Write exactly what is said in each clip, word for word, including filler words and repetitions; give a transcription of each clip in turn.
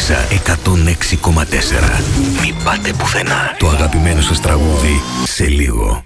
Μεσά εκατόν έξι κόμμα τέσσερα. Μην πάτε πουθενά. Το αγαπημένο σας τραγούδι σε λίγο.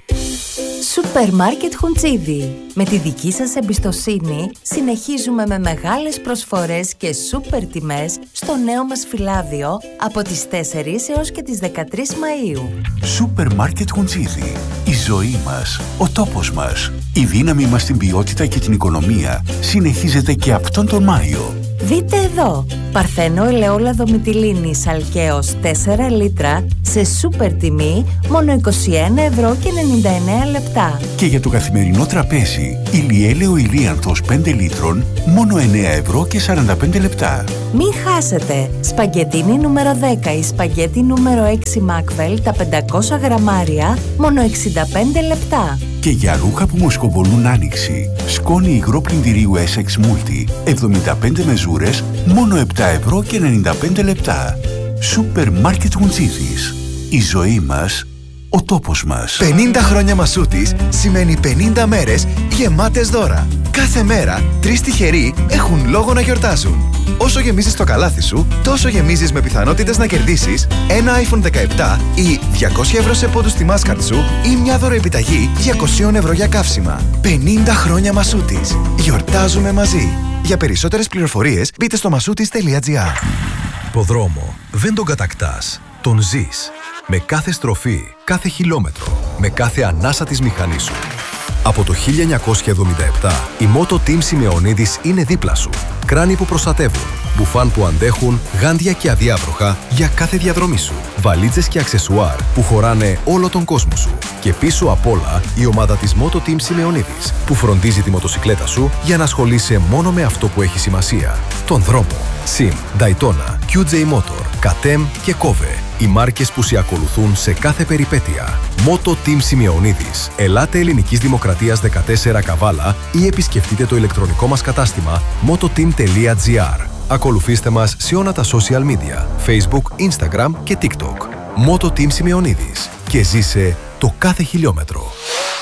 Σούπερ Μάρκετ Χουντσίδι. Με τη δική σας εμπιστοσύνη συνεχίζουμε με μεγάλες προσφορές και σούπερ τιμές στο νέο μας φυλάδιο από τις τέσσερις έως και τις δεκατρείς Μαΐου. Σούπερ Μάρκετ Χουντσίδι. Η ζωή μας, ο τόπος μας. Η δύναμη μας στην ποιότητα και την οικονομία συνεχίζεται και αυτόν τον Μάιο. Δείτε εδώ, Παρθένο ελαιόλαδο Μυτιλίνης Αλκαίος τέσσερα λίτρα σε σούπερ τιμή μόνο είκοσι ένα ευρώ και ενενήντα εννέα λεπτά. Και για το καθημερινό τραπέζι, ηλιέλαιο ηλίανθος πέντε λίτρων μόνο εννέα ευρώ και σαράντα πέντε λεπτά. Μην χάσετε, σπαγκετίνι νούμερο δέκα ή σπαγκέτι νούμερο έξι Μάκβελ τα πεντακόσια γραμμάρια μόνο εξήντα πέντε λεπτά. Και για ρούχα που μοσκοβολούν άνοιξη, σκόνη υγρό πλυντηρίου Essex Multi εβδομήντα πέντε μεζούρες μόνο επτά ευρώ και ενενήντα πέντε λεπτά. Σούπερ Μάρκετ Χουντσίδης. Η ζωή μας, ο τόπος μας. πενήντα χρόνια Μασούτης σημαίνει πενήντα μέρες γεμάτες δώρα. Κάθε μέρα τρεις τυχεροί έχουν λόγο να γιορτάζουν. Όσο γεμίζεις το καλάθι σου, τόσο γεμίζεις με πιθανότητες να κερδίσεις ένα άιφον δεκαεπτά ή διακόσια ευρώ σε πόντους στη Mastercard σου ή μια δωροεπιταγή διακόσια ευρώ για καύσιμα. πενήντα χρόνια Μασούτης. Γιορτάζουμε μαζί. Για περισσότερες πληροφορίες μπείτε στο μασούτης τελεία τζι άρ. Ποδρόμο δεν τον κατακτάς, τον ζεις. Με κάθε στροφή, κάθε χιλιόμετρο, με κάθε ανάσα της μηχανής σου. Από το χίλια εννιακόσια εβδομήντα επτά, η Moto Team Σημεωνίδης είναι δίπλα σου. Κράνη που προστατεύουν, μπουφάν που αντέχουν, γάντια και αδιάβροχα για κάθε διαδρομή σου. Βαλίτσες και αξεσουάρ που χωράνε όλο τον κόσμο σου. Και πίσω απ' όλα, η ομάδα της Moto Team Σημεωνίδης, που φροντίζει τη μοτοσικλέτα σου για να ασχολείσαι μόνο με αυτό που έχει σημασία. Τον δρόμο. Sim, Daytona, κιου τζέι Motor, Katem και Kove. Οι μάρκες που σε ακολουθούν σε κάθε περιπέτεια. Moto Team Σημεωνίδης. Ελάτε Ελληνικής Δημοκρατίας δεκατέσσερα Καβάλα ή επισκεφτείτε το ηλεκτρονικό μας κατάστημα mototeam τελεία τζι άρ. Ακολουθήστε μας σε όλα τα social media, Facebook, Instagram και TikTok. Moto Team Σημεωνίδης. Και ζήσε το κάθε χιλιόμετρο.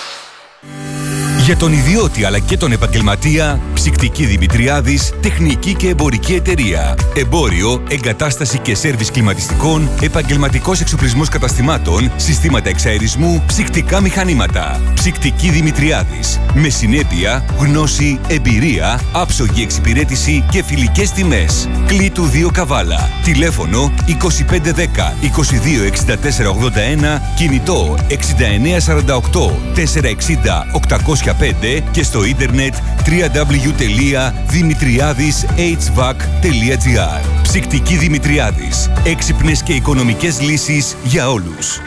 Για τον ιδιώτη αλλά και τον επαγγελματία, Ψυκτική Δημητριάδης, τεχνική και εμπορική εταιρεία. Εμπόριο, εγκατάσταση και σέρβις κλιματιστικών, επαγγελματικός εξοπλισμός καταστημάτων, συστήματα εξαερισμού, ψυκτικά μηχανήματα. Ψυκτική Δημητριάδης. Με συνέπεια, γνώση, εμπειρία, άψογη εξυπηρέτηση και φιλικές τιμές. Κλήτου δύο Καβάλα. Τηλέφωνο είκοσι πέντε δέκα είκοσι δύο εξήντα τέσσερα ογδόντα ένα, κινητό εξήντα εννέα σαράντα οκτώ τετρακόσια εξήντα οκτακόσια πέντε και στο ίντερνετ double-u double-u double-u τελεία δημητριάδης έιτς βακ τελεία τζι άρ. Ψυκτική Δημητριάδης. Έξυπνες και οικονομικές λύσεις για όλους.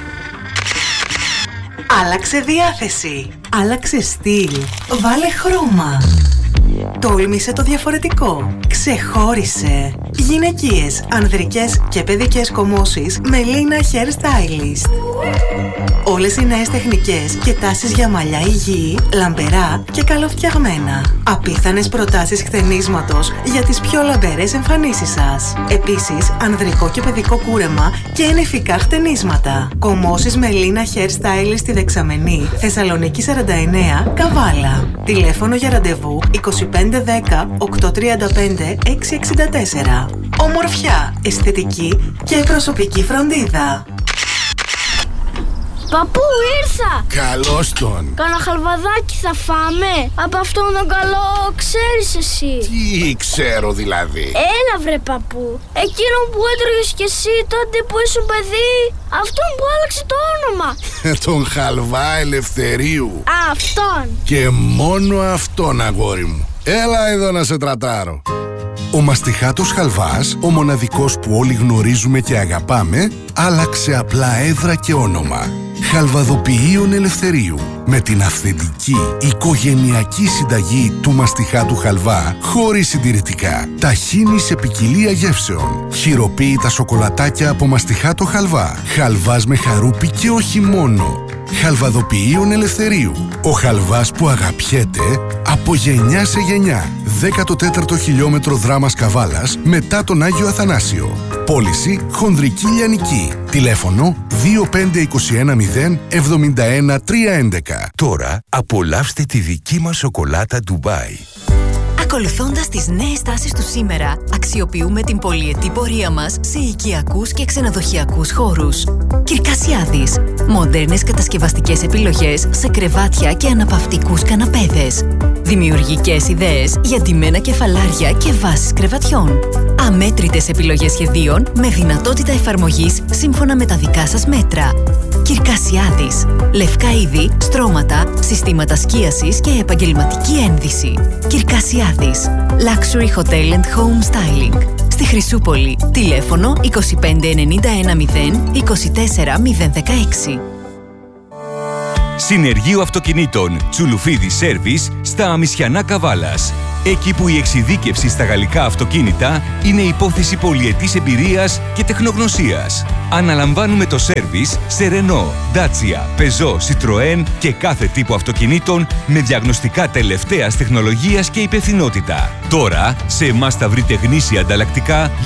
Άλλαξε διάθεση. Άλλαξε στυλ. Βάλε χρώμα. Τόλμησε το διαφορετικό. Ξεχώρισε. Γυναικείες, ανδρικές και παιδικές κομμώσεις με Lina Hair Stylist. Όλες οι νέες τεχνικές και τάσεις για μαλλιά υγιή, λαμπερά και καλοφτιαγμένα. Απίθανες προτάσεις χτενίσματος για τις πιο λαμπερές εμφανίσεις σας. Επίσης, ανδρικό και παιδικό κούρεμα και ενεφικά χτενίσματα. Κομμώσεις με Lina Hair Stylist στη Δεξαμενή, Θεσσαλονίκη σαράντα εννέα, Καβάλα. Τηλέφωνο για ραντεβού είκοσι πέντε δέκα οκτακόσια τριάντα πέντε εξακόσια εξήντα τέσσερα. Ομορφιά, αισθητική και προσωπική φροντίδα. Παππού, ήρθα! Καλώς τον! Κάνα χαλβαδάκι θα φάμε? Από αυτόν τον καλό ξέρεις εσύ. Τι ξέρω δηλαδή? Έλα βρε παππού, εκείνο που έτρωγες κι εσύ τότε που ήσουν παιδί. Αυτόν που άλλαξε το όνομα. Τον Χαλβά Ελευθερίου. Αυτόν. Και μόνο αυτόν, αγόρι μου. Έλα εδώ να σε τρατάρω. Ο μαστιχάτος Χαλβάς, ο μοναδικός που όλοι γνωρίζουμε και αγαπάμε, άλλαξε απλά έδρα και όνομα. Χαλβαδοποιείων Ελευθερίου. Με την αυθεντική οικογενειακή συνταγή του μαστιχάτου Χαλβά, χωρίς συντηρητικά. Ταχίνι σε ποικιλία γεύσεων. Χειροποίητα σοκολατάκια από μαστιχάτο Χαλβά. Χαλβάς με χαρούπι και όχι μόνο. Χαλβαδοποιείων Ελευθερίου. Ο χαλβάς που αγαπιέται από γενιά σε γενιά. δέκατο τέταρτο χιλιόμετρο δράμας Καβάλας μετά τον Άγιο Αθανάσιο. Πώληση Χονδρική Λιανική. Τηλέφωνο δύο πέντε είκοσι ένα μηδέν εβδομήντα ένα τριακόσια έντεκα. Τώρα απολαύστε τη δική μας σοκολάτα Ντουμπάι. Ακολουθώντας τις νέες τάσεις του σήμερα, αξιοποιούμε την πολυετή πορεία μας σε οικιακούς και ξενοδοχειακούς χώρους. Κυρκασιάδης. Μοντέρνες κατασκευαστικές επιλογές σε κρεβάτια και αναπαυτικούς καναπέδες. Δημιουργικές ιδέες για ντυμένα κεφαλάρια και βάσεις κρεβατιών. Αμέτρητες επιλογές σχεδίων με δυνατότητα εφαρμογής σύμφωνα με τα δικά σας μέτρα. Κυρκασιάδης. Λευκά είδη, στρώματα, συστήματα σκίασης και επαγγελματική ένδυση. Κυρκασιάδης. Luxury Hotel and Home Styling. Στη Χρυσούπολη. Τηλέφωνο είκοσι πέντε ενενήντα ένα μηδέν είκοσι τέσσερα μηδέν δεκαέξι. Συνεργείο Αυτοκινήτων Τσουλουφίδη Service στα Αμισιανά Καβάλας. Εκεί που η εξειδίκευση στα γαλλικά αυτοκίνητα είναι υπόθεση πολυετής εμπειρίας και τεχνογνωσίας. Αναλαμβάνουμε το σέρβις σε Renault, Dacia, Peugeot, Citroën και κάθε τύπο αυτοκινήτων με διαγνωστικά τελευταίας τεχνολογίας και υπευθυνότητα. Τώρα, σε εμάς θα βρείτε γνήσια ανταλλακτικά